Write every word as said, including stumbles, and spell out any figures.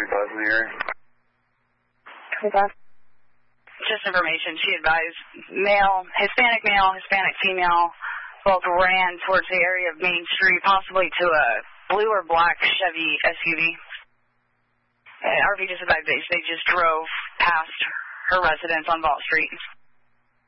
buzz in the area. Okay. Just information, she advised male, Hispanic male, Hispanic female, both ran towards the area of Main Street, possibly to a blue or black Chevy S U V. Uh, R V just advised they, they just drove past her residence on Vault Street.